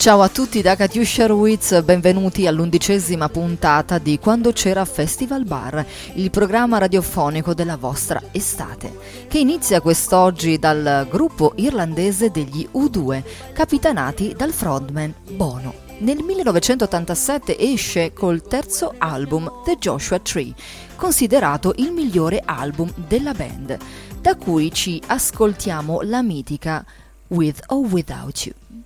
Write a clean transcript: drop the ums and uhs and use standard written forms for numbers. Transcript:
Ciao a tutti da Katiuscia Ruiz, benvenuti all'11ª puntata di Quando c'era Festival Bar, il programma radiofonico della vostra estate, che inizia quest'oggi dal gruppo irlandese degli U2, capitanati dal frontman Bono. Nel 1987 esce col terzo album The Joshua Tree, considerato il migliore album della band, da cui ci ascoltiamo la mitica With or Without You.